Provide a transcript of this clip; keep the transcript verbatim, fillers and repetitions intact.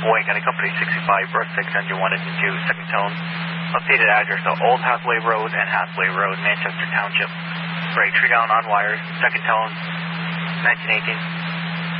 Boy, got a company sixty-five, birth six, engine one, engine two, second tone. Updated address, so Old Hathaway Road and Hathaway Road, Manchester Township. Right, tree down on wires, second tone, nineteen eighteen.